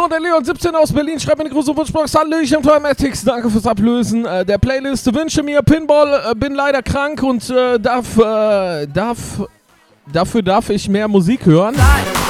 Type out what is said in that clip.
So, der Leon 17 aus Berlin schreibt mir eine große Wunschbox. Hallöchen, Toymatics, danke fürs Ablösen der Playlist. Wünsche mir Pinball, bin leider krank und dafür darf ich mehr Musik hören.